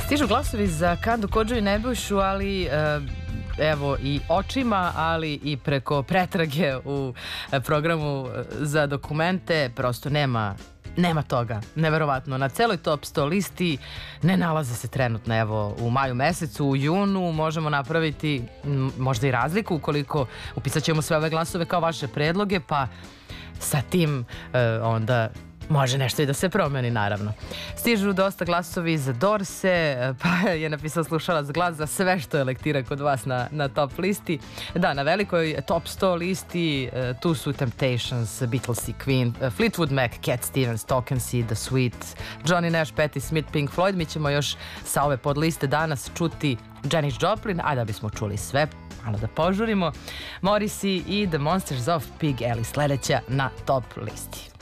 Stižu glasovi za Kandu Kodžu i Nebojšu, ali evo i očima, ali i preko pretrage u programu za dokumente. Prosto nema toga. Neverovatno. Na celoj top 100 listi ne nalaze se trenutno. Evo, u maju mesecu, u junu možemo napraviti možda i razliku ukoliko upisat ćemo sve ove glasove kao vaše predloge, pa sa tim onda može nešto i da se promeni, naravno. Stižu dosta glasovi za Dorse, pa je napisao slušalac glas za sve što je lektira kod vas na top listi. Da, na velikoj top 100 listi tu su Temptations, Beatles i Queen, Fleetwood Mac, Cat Stevens, Talk and See, The Sweet, Johnny Nash, Patti Smith, Pink Floyd. Mi ćemo još sa ove podliste danas čuti Janis Joplin, a da bismo čuli sve, malo da požurimo, Morrissey i The Monsters of Pig Alley sledeća na top listi.